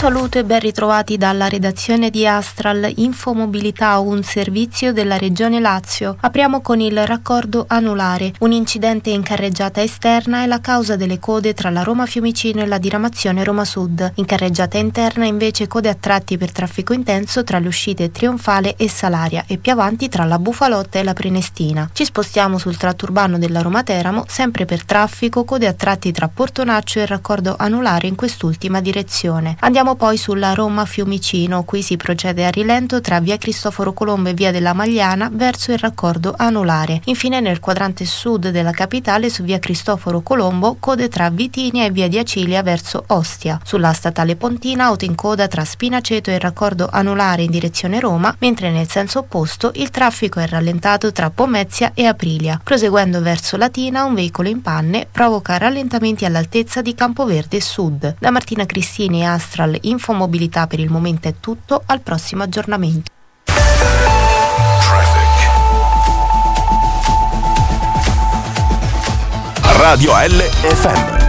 saluto e ben ritrovati dalla redazione di Astral Infomobilità, un servizio della Regione Lazio. Apriamo con il raccordo anulare. Un incidente in carreggiata esterna è la causa delle code tra la Roma Fiumicino e la diramazione Roma Sud. In carreggiata interna invece code a tratti per traffico intenso tra le uscite Trionfale e Salaria e più avanti tra la Bufalotta e la Prenestina. Ci spostiamo sul tratto urbano della Roma Teramo, sempre per traffico, code a tratti tra Portonaccio e il raccordo anulare in quest'ultima direzione. Andiamo poi sulla Roma Fiumicino, qui si procede a rilento tra via Cristoforo Colombo e via della Magliana verso il raccordo anulare. Infine nel quadrante sud della capitale su via Cristoforo Colombo code tra Vitinia e via di Acilia verso Ostia. Sulla statale Pontina auto in coda tra Spinaceto e il raccordo anulare in direzione Roma, mentre nel senso opposto il traffico è rallentato tra Pomezia e Aprilia. Proseguendo verso Latina un veicolo in panne provoca rallentamenti all'altezza di Campoverde Sud. Da Martina Cristini e Astral Infomobilità per il momento è tutto, al prossimo aggiornamento. Radio L FM